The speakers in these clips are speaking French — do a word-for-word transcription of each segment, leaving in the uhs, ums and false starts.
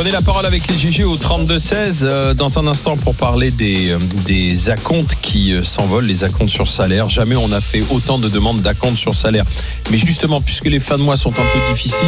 Prenez la parole avec les G G au trente-deux seize euh, dans un instant pour parler des, euh, des acomptes qui euh, s'envolent, les acomptes sur salaire. Jamais on a fait autant de demandes d'acomptes sur salaire. Mais justement, puisque les fins de mois sont un peu difficiles,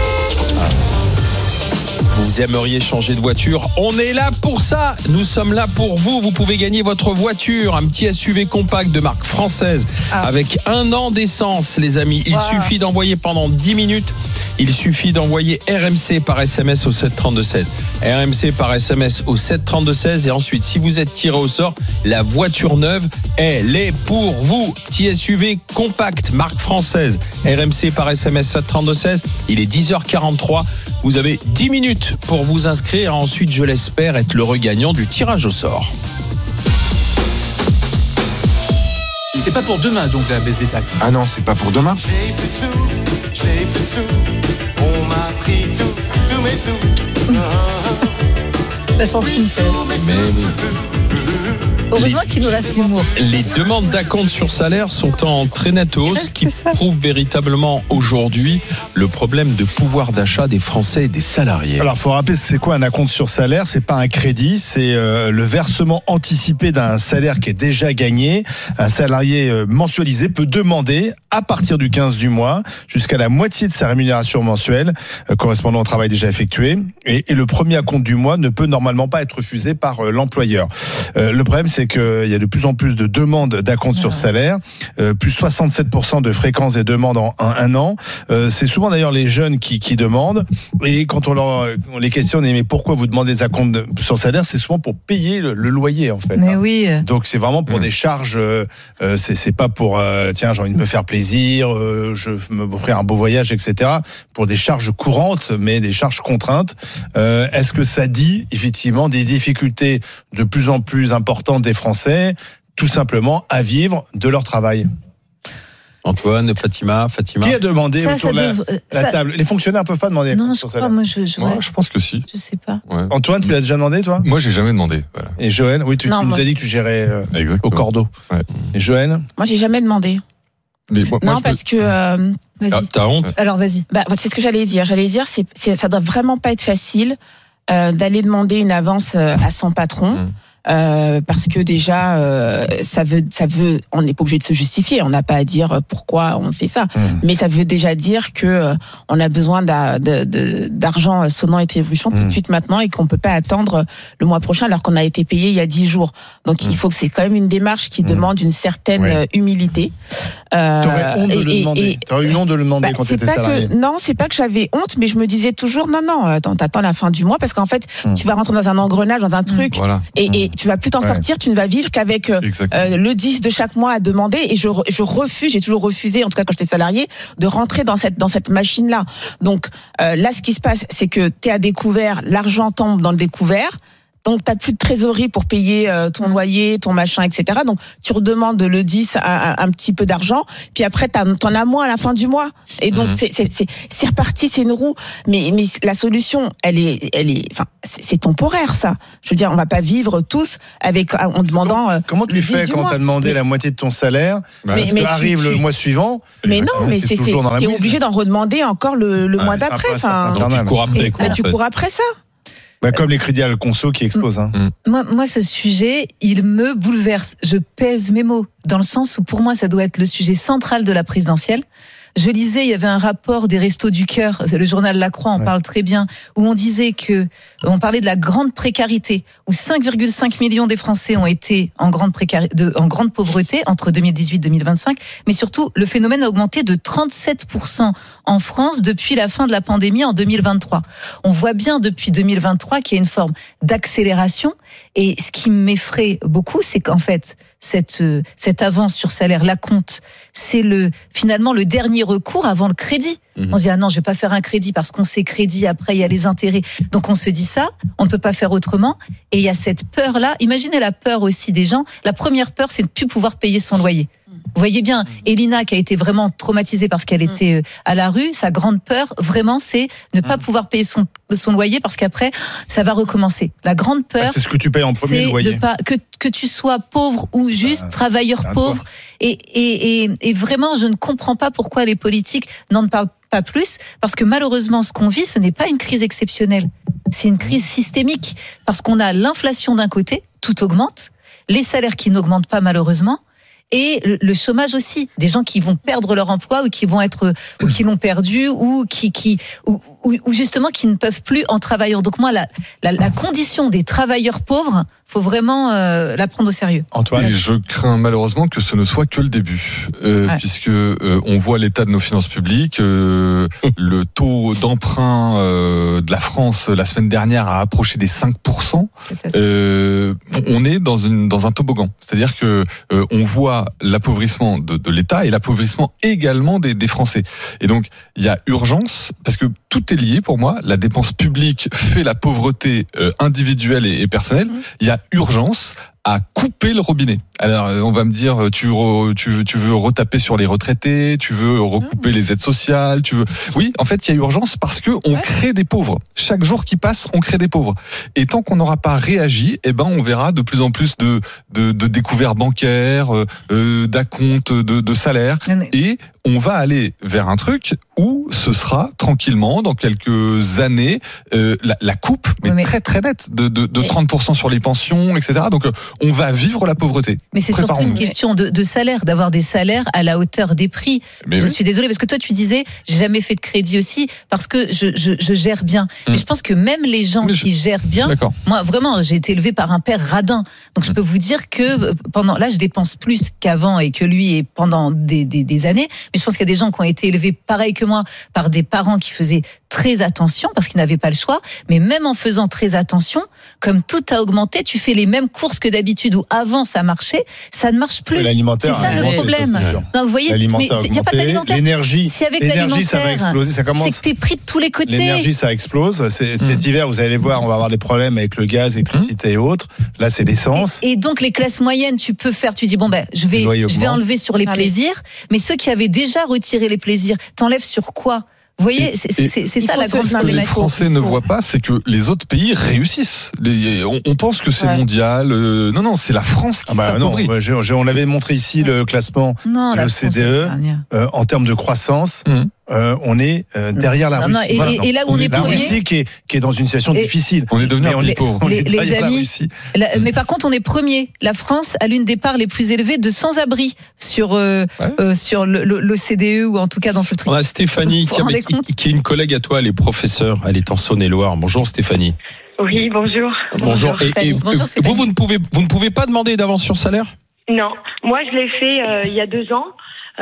vous aimeriez changer de voiture, on est là pour ça. Nous sommes là pour vous. Vous pouvez gagner votre voiture, un petit S U V compact de marque française ah. avec un an d'essence, les amis. Il wow. suffit d'envoyer pendant dix minutes. Il suffit d'envoyer R M C par S M S au sept trente-deux seize. R M C par S M S au sept trente-deux seize. Et ensuite, si vous êtes tiré au sort, la voiture neuve, elle est pour vous. Petit S U V compact, marque française. R M C par S M S sept trente-deux seize. Il est dix heures quarante-trois. Vous avez dix minutes pour vous inscrire. Ensuite, je l'espère, être le regagnant du tirage au sort. C'est pas pour demain, donc, la baisse des taxes. Ah non, c'est pas pour demain. J'ai plus de sous, j'ai plus de sous. On m'a pris tout, tous mes sous. La chanson Mais oui. Heureusement qu'il nous reste l'humour. Les demandes d'acompte sur salaire sont en très nette hausse, qui prouve véritablement aujourd'hui le problème de pouvoir d'achat des Français et des salariés. Alors, il faut rappeler, c'est quoi un acompte sur salaire ? C'est pas un crédit, c'est euh, le versement anticipé d'un salaire qui est déjà gagné. Un salarié euh, mensualisé peut demander, à partir du quinze du mois, jusqu'à la moitié de sa rémunération mensuelle, euh, correspondant au travail déjà effectué. Et, et le premier acompte du mois ne peut normalement pas être refusé par euh, l'employeur. Euh, le problème, c'est qu'il y a de plus en plus de demandes d'acompte sur salaire, euh, plus soixante-sept pour cent de fréquence des demandes en un, un an. Euh, c'est souvent d'ailleurs les jeunes qui, qui demandent. Et quand on, leur, on les questionne, mais pourquoi vous demandez des acomptes de, sur salaire ? C'est souvent pour payer le, le loyer, en fait. Mais hein. oui. Donc c'est vraiment pour mmh. des charges. Euh, c'est, c'est pas pour euh, tiens, j'ai envie de me faire plaisir, euh, je veux m'offrir un beau voyage, et cetera. Pour des charges courantes, mais des charges contraintes. Euh, est-ce que ça dit effectivement des difficultés de plus en plus importantes des Français, tout simplement à vivre de leur travail? Antoine, Fatima, Fatima. Qui a demandé ça, autour ça de la, dev... la ça... table? Les fonctionnaires ne peuvent pas demander. Non, je crois, moi, je, je, ouais, je pense que si. Je sais pas. Ouais. Antoine, tu l'as déjà demandé, toi? Moi, j'ai jamais demandé. Voilà. Et Joël? Oui, tu, non, tu moi... nous as dit que tu gérais euh, au cordeau. Ouais. Et Joël? Moi, j'ai jamais demandé. Mais moi, non, moi, parce peux... que. Euh... Vas-y. Ah, t'as honte? Alors, vas-y. Bah, c'est ce que j'allais dire. J'allais dire, c'est, c'est, ça doit vraiment pas être facile euh, d'aller demander une avance à son patron. Mmh. Euh, parce que déjà, euh, ça veut, ça veut, on n'est pas obligé de se justifier. On n'a pas à dire pourquoi on fait ça, mmh. mais ça veut déjà dire que euh, on a besoin d'a, de, de, d'argent sonnant et trébuchant mmh. tout de suite maintenant et qu'on peut pas attendre le mois prochain alors qu'on a été payé il y a dix jours. Donc mmh. il faut que c'est quand même une démarche qui mmh. demande une certaine ouais. humilité. Euh, T'aurais honte de et, le demander. Et, T'aurais eu honte de le demander bah, quand t'étais salarié. Que, non, c'est pas que j'avais honte, mais je me disais toujours non, non, attends, t'attends la fin du mois parce qu'en fait, mmh. tu vas rentrer dans un engrenage, dans un truc, voilà. et, mmh. et tu vas plus t'en ouais. sortir. Tu ne vas vivre qu'avec euh, le dix de chaque mois à demander. Et je, je refuse, j'ai toujours refusé, en tout cas quand j'étais salarié, de rentrer dans cette dans cette machine là. Donc euh, là, ce qui se passe, c'est que t'es à découvert, l'argent tombe dans le découvert. Donc, t'as plus de trésorerie pour payer euh, ton loyer, ton machin, et cetera. Donc, tu redemandes le dix, un, un, un petit peu d'argent. Puis après, t'as, t'en as moins à la fin du mois. Et donc, mmh. c'est, c'est, c'est, c'est reparti, c'est une roue. Mais, mais la solution, elle est, elle est, enfin, c'est, c'est temporaire, ça. Je veux dire, on va pas vivre tous avec, en demandant. Euh, Comment tu fais quand t'as demandé mais, la moitié de ton salaire? Bah, mais, mais arrive tu, le tu... mois suivant. Mais non, mais c'est, c'est, t'es obligé d'en redemander encore le, le ah, mois d'après. Enfin, tu cours après, quoi. Tu cours après ça. Bah, comme les crédits à la conso qui explosent. Hein. Mmh. Moi, moi, ce sujet, il me bouleverse. Je pèse mes mots, dans le sens où pour moi, ça doit être le sujet central de la présidentielle. Je lisais, il y avait un rapport des Restos du Cœur, le journal La Croix en ouais. parle très bien, où on disait que, on parlait de la grande précarité, où cinq virgule cinq millions des Français ont été en grande précarité, de, en grande pauvreté entre deux mille dix-huit et deux mille vingt-cinq, mais surtout, le phénomène a augmenté de trente-sept pour cent en France depuis la fin de la pandémie en deux mille vingt-trois. On voit bien depuis deux mille vingt-trois qu'il y a une forme d'accélération, et ce qui m'effraie beaucoup, c'est qu'en fait, cette, cette avance sur salaire, l'acompte, c'est le, finalement le dernier recours avant le crédit. Mmh. On se dit, ah non, je vais pas faire un crédit parce qu'on sait crédit, après il y a les intérêts. Donc on se dit ça, on ne peut pas faire autrement. Et il y a cette peur-là. Imaginez la peur aussi des gens. La première peur, c'est de ne plus pouvoir payer son loyer. Vous voyez bien, Elina qui a été vraiment traumatisée parce qu'elle était à la rue, sa grande peur, vraiment, c'est ne pas pouvoir payer son, son loyer parce qu'après, ça va recommencer. La grande peur, ah, c'est ce que tu payes en premier, c'est le loyer. De pas, que, que tu sois pauvre ou juste ah, travailleur pauvre. Et, et, et, et vraiment, je ne comprends pas pourquoi les politiques n'en parlent pas plus, parce que malheureusement, ce qu'on vit, ce n'est pas une crise exceptionnelle. C'est une crise systémique, parce qu'on a l'inflation d'un côté, tout augmente, les salaires qui n'augmentent pas malheureusement, et le chômage aussi, des gens qui vont perdre leur emploi ou qui vont être ou qui l'ont perdu ou qui qui ou, ou justement qui ne peuvent plus en travaillant. Donc moi la la, la condition des travailleurs pauvres, faut vraiment euh, la prendre au sérieux. Antoine, et je crains malheureusement que ce ne soit que le début, euh, ouais. puisque euh, on voit l'état de nos finances publiques, euh, le taux d'emprunt euh, de la France la semaine dernière a approché des cinq pour cent. Euh, on est dans une dans un toboggan, c'est-à-dire que euh, on voit l'appauvrissement de, de l'État et l'appauvrissement également des, des Français. Et donc il y a urgence parce que tout est lié pour moi. La dépense publique fait la pauvreté euh, individuelle et, et personnelle. Mmh. Il y a urgence à couper le robinet. Alors, on va me dire, tu, re, tu, veux, tu veux retaper sur les retraités, tu veux recouper mmh. les aides sociales, tu veux. Oui, en fait, il y a urgence parce que on ouais. crée des pauvres. Chaque jour qui passe, on crée des pauvres. Et tant qu'on n'aura pas réagi, eh ben, on verra de plus en plus de, de, de découvertes bancaires, euh, d'acomptes, de, de salaires. Mmh. Et on va aller vers un truc où ce sera tranquillement, dans quelques années, euh, la, la coupe, mais, oui, mais très très nette, de, de, de trente pour cent sur les pensions, et cetera. Donc, on va vivre la pauvreté. Mais c'est surtout une question de, de salaire, d'avoir des salaires à la hauteur des prix. Mais je oui. suis désolée, parce que toi, tu disais, j'ai jamais fait de crédit aussi, parce que je, je, je gère bien. Mmh. Mais je pense que même les gens je... qui gèrent bien, D'accord. moi, vraiment, j'ai été élevée par un père radin. Donc, je peux vous dire que pendant, là, je dépense plus qu'avant et que lui, et pendant des, des, des années. Mais je pense qu'il y a des gens qui ont été élevés pareil que moi, par des parents qui faisaient très attention, parce qu'ils n'avaient pas le choix. Mais même en faisant très attention, comme tout a augmenté, tu fais les mêmes courses que d'habitude, où avant ça marchait, ça ne marche plus. L'alimentaire, c'est ça le problème. Non, vous voyez, mais il n'y a pas d'alimentaire. L'énergie, si avec l'énergie, ça va exploser. Ça commence. C'est que t'es pris de tous les côtés. L'énergie, ça explose. C'est, cet mmh. hiver, vous allez voir, on va avoir des problèmes avec le gaz, l'électricité mmh. et autres. Là, c'est l'essence. Et, et donc, les classes moyennes, tu peux faire, tu dis, bon, ben, je vais, je vais enlever sur les Allez. plaisirs. Mais ceux qui avaient déjà retiré les plaisirs, t'enlèves sur quoi? Vous voyez, c'est, c'est, c'est, c'est ça la grande problématique. Ce que les Français ne voient pas, c'est que les autres pays réussissent. Les, on, on pense que c'est ouais. mondial. Euh, non, non, c'est la France qui ah bah s'appauvrit. Non, je, je, on avait montré ici le classement non, de l'O C D E euh, en termes de croissance. Mmh. Euh, on est euh, derrière la non, Russie. Non, et, voilà, et, et là où on, on est la premier, Russie qui est, qui est dans une situation et, difficile. On est devenu un pays pauvre. Les, les, les amis, la, mais par contre, on est premier. La France a l'une des parts les plus élevées de sans-abri sur euh, ouais. euh, sur l'O C D E ou en tout cas dans ce truc. On a Stéphanie qui, avait, qui, qui est une collègue à toi, elle est professeure, elle est en Saône-et-Loire. Bonjour Stéphanie. Oui, bonjour. Bonjour. Et, et, bonjour vous, vous ne pouvez, vous ne pouvez pas demander d'avance sur salaire ? Non, moi je l'ai fait euh, il y a deux ans.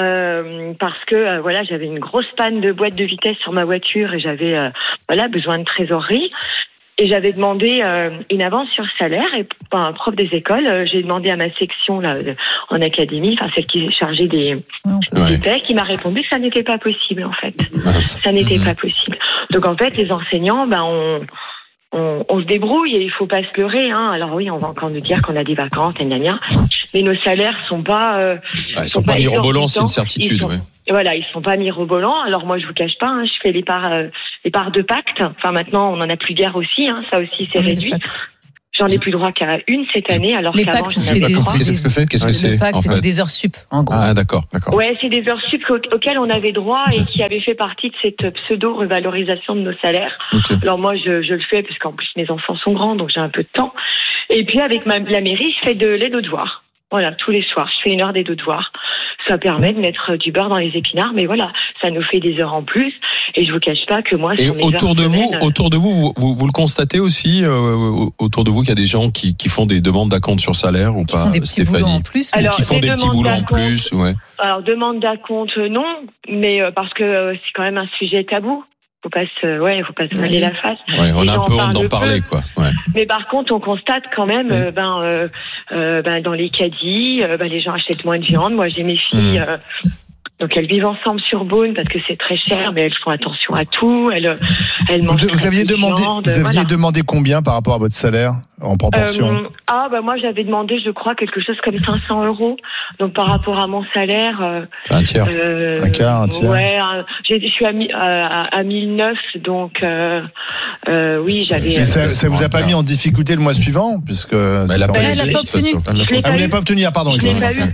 Euh, parce que euh, voilà, j'avais une grosse panne de boîte de vitesse sur ma voiture et j'avais euh, voilà besoin de trésorerie et j'avais demandé euh, une avance sur salaire et par un prof des écoles, euh, j'ai demandé à ma section là en académie, enfin celle qui est chargée des ouais. des P E C, qui m'a répondu que ça n'était pas possible en fait, ça n'était mmh. pas possible. Donc en fait les enseignants, ben on On, on se débrouille et il faut pas se leurrer. Hein. Alors oui, on va encore nous dire qu'on a des vacances, gna gna, mais nos salaires sont pas. Euh, ah, ils sont, sont pas mirobolants, c'est une certitude. Ils sont, ouais. Voilà, ils sont pas mirobolants. Alors moi, je vous cache pas, hein, je fais les parts, euh, les parts de pacte. Enfin maintenant, on en a plus guère aussi. Hein, ça aussi, c'est oui, réduit. J'en ai plus droit qu'à une cette année, alors les qu'avant pactes, j'en avais trois. Qu'est-ce que c'est Qu'est-ce que c'est Le pacte, en c'est fait. des heures sup, en gros. Ah, d'accord, d'accord. Ouais, c'est des heures sup auxquelles on avait droit et qui avaient fait partie de cette pseudo-revalorisation de nos salaires. Okay. Alors moi, je, je le fais parce qu'en plus mes enfants sont grands, donc j'ai un peu de temps. Et puis avec ma, la mairie, je fais de l'aide aux devoirs. Voilà, tous les soirs, je fais une heure d'aide aux devoirs. Ça permet de mettre du beurre dans les épinards, mais voilà, ça nous fait des heures en plus. Et je vous cache pas que moi, et sur mes autour heures de semaines, vous, autour de vous, vous, vous, vous le constatez aussi euh, autour de vous qu'il y a des gens qui, qui font des demandes d'acompte sur salaire ou qui pas, font des petits Stéphanie, boulots en plus, alors, qui font des, des petits boulots en plus, ouais. Alors demande d'acompte, non, mais euh, parce que euh, c'est quand même un sujet tabou. Faut pas se, ouais, faut pas se voiler la face. Ouais, on a un peu honte d'en parler, quoi. Ouais. Mais par contre, on constate quand même, euh, ben, euh, euh, ben, dans les caddies, euh, ben, les gens achètent moins de viande. Moi, j'ai mes filles, mmh. euh, donc elles vivent ensemble sur Beaune parce que c'est très cher, mais elles font attention à tout. Elles, elles mangent. Vous, vous aviez demandé, viande, vous aviez voilà. demandé combien par rapport à votre salaire en proportion? euh, Ah, bah moi, j'avais demandé, je crois, quelque chose comme cinq cents euros. Donc par rapport à mon salaire, euh, un tiers, euh, un quart, un tiers. Ouais, un, je suis à, à, à mille neuf, donc euh, euh, oui, j'avais. Et ça, ça vous a pas mis en difficulté le mois suivant, puisque bah, elle n'a pas, pas obtenu. Ah, vous l'avez pas obtenu, ah, pardon. Je l'ai pas eu.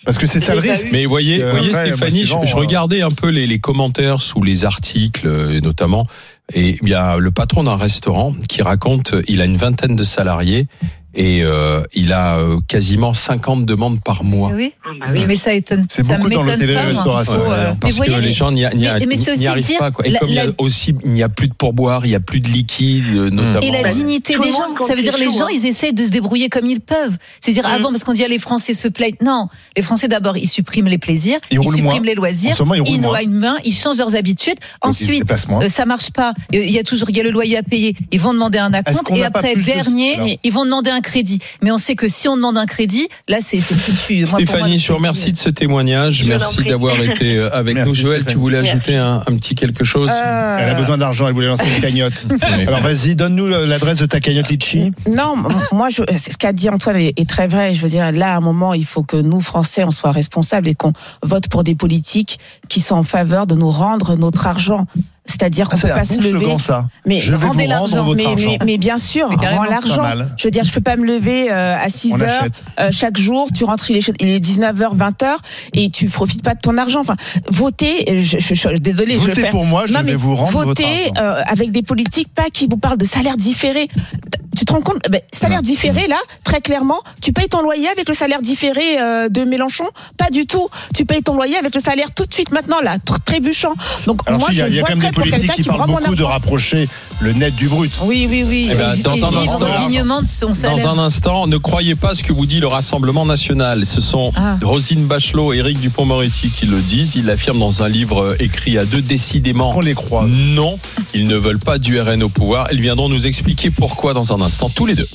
Parce que c'est ça le risque. Mais voyez, euh, voyez après, Stéphanie, moi, je, je regardais un peu les, les commentaires sous les articles, euh, notamment, et il y a le patron d'un restaurant qui raconte, il a une vingtaine de salariés. Et euh, il a euh, quasiment cinquante demandes par mois. Oui, ah bah oui. Mais ça étonne. C'est ça beaucoup dans l'hôtellerie-restauration. Ouais, euh, parce voyez, que les gens n'y, n'y, mais, mais n'y, n'y arrivent dire, pas. Quoi. Et la, comme la... il y a aussi, il n'y a plus de pourboire, il n'y a plus de liquide, notamment. Et la dignité des gens. Ça veut dire les gens, ils essaient de se débrouiller comme ils peuvent. C'est-à-dire mmh. avant, parce qu'on dit ah, les Français se plaignent. Non, les Français d'abord, ils suppriment les plaisirs, ils, ils suppriment moins. les loisirs, moment, ils, ils noient une main, ils changent leurs habitudes. Ensuite, euh, ça marche pas. Il y a toujours, il y a le loyer à payer. Ils vont demander un acompte et après dernier, ils vont demander un crédit. Mais on sait que si on demande un crédit, là c'est c'est foutu. Stéphanie, je vous remercie de ce témoignage. Merci d'avoir été avec Merci nous. Joël, Stéphanie. Tu voulais ajouter un, un petit quelque chose euh... Elle a besoin d'argent, elle voulait lancer une cagnotte. Alors vas-y, donne-nous l'adresse de ta cagnotte Litchi. Non, moi, je, ce qu'a dit Antoine est, est très vrai. Je veux dire, là, à un moment, il faut que nous, Français, on soit responsables et qu'on vote pour des politiques qui sont en faveur de nous rendre notre argent. C'est-à-dire qu'on ah, peut pas se lever. Ça. Mais je vais rendez vous l'argent. Votre mais, mais, mais bien sûr, rends l'argent. Je veux dire, je peux pas me lever euh, à six heures euh, chaque jour. Tu rentres, il est, il est dix-neuf heures, vingt heures et tu profites pas de ton argent. Enfin, voter. Je, je, je, désolé. Votez je fais... pour moi. Je non, vais vous rendre voter, votre argent. Euh, avec des politiques pas qui vous parlent de salaire différé. Tu te rends compte, ben, salaire différé là, très clairement, tu payes ton loyer avec le salaire différé euh, de Mélenchon? Pas du tout. Tu payes ton loyer avec le salaire tout de suite maintenant là, trébuchant. Donc alors, moi, si, je y a, voterai pour quelqu'un qui, qui prend mon argent. De rapprocher le net du brut. Oui, oui, oui. Eh ben, dans, un instant, dans un instant, ne croyez pas ce que vous dit le Rassemblement national. Ce sont ah. Roselyne Bachelot et Éric Dupond-Moretti qui le disent. Ils l'affirment dans un livre écrit à deux. Décidément, est-ce qu'on les croit? Non, ils ne veulent pas du R N au pouvoir. Ils viendront nous expliquer pourquoi dans un instant, tous les deux.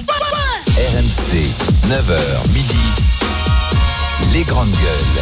R M C, neuf heures midi, les grandes gueules.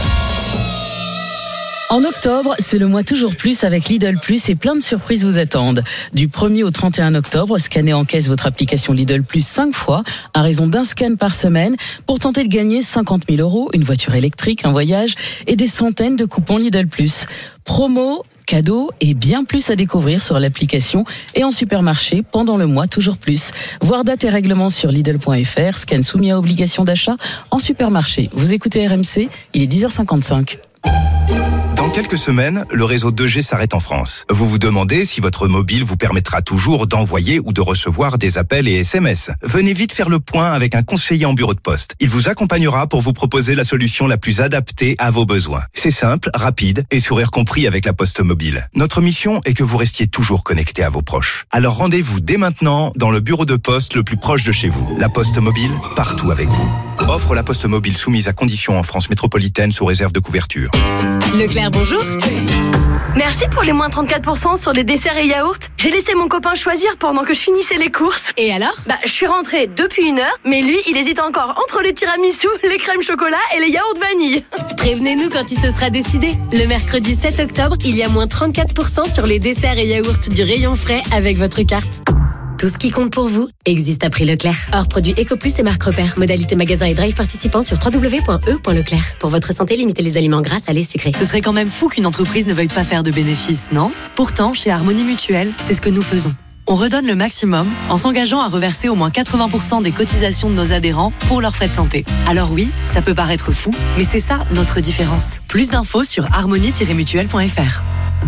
En octobre, c'est le mois toujours plus avec Lidl Plus et plein de surprises vous attendent. Du premier au trente et un octobre, scannez en caisse votre application Lidl Plus cinq fois, à raison d'un scan par semaine, pour tenter de gagner cinquante mille euros, une voiture électrique, un voyage et des centaines de coupons Lidl Plus. Promo, cadeaux et bien plus à découvrir sur l'application et en supermarché pendant le mois toujours plus. Voir date et règlements sur Lidl point F R, scan soumis à obligation d'achat en supermarché. Vous écoutez R M C, il est dix heures cinquante-cinq. Dans quelques semaines, le réseau deux G s'arrête en France. Vous vous demandez si votre mobile vous permettra toujours d'envoyer ou de recevoir des appels et S M S. Venez vite faire le point avec un conseiller en bureau de poste. Il vous accompagnera pour vous proposer la solution la plus adaptée à vos besoins. C'est simple, rapide et sourire compris avec la Poste Mobile. Notre mission est que vous restiez toujours connecté à vos proches. Alors rendez-vous dès maintenant dans le bureau de poste le plus proche de chez vous. La Poste Mobile, partout avec vous. Offre la Poste Mobile soumise à conditions en France métropolitaine sous réserve de couverture. Leclerc, bonjour. Merci pour les moins trente-quatre pour cent sur les desserts et yaourts. J'ai laissé mon copain choisir pendant que je finissais les courses. Et alors? Bah, je suis rentrée depuis une heure, mais lui, il hésite encore entre les tiramisu, les crèmes chocolat et les yaourts vanille. Prévenez-nous quand il se sera décidé. Le mercredi sept octobre, il y a moins trente-quatre pour cent sur les desserts et yaourts du rayon frais avec votre carte. Tout ce qui compte pour vous existe à prix Leclerc. Hors produit EcoPlus et marque repère. Modalité magasin et drive participant sur w w w point e point leclerc. Pour votre santé, limitez les aliments gras, salés, sucrés. Ce serait quand même fou qu'une entreprise ne veuille pas faire de bénéfices, non? Pourtant, chez Harmonie Mutuelle, c'est ce que nous faisons. On redonne le maximum en s'engageant à reverser au moins quatre-vingts pour cent des cotisations de nos adhérents pour leurs frais de santé. Alors oui, ça peut paraître fou, mais c'est ça notre différence. Plus d'infos sur harmonie tiret mutuelle point f r.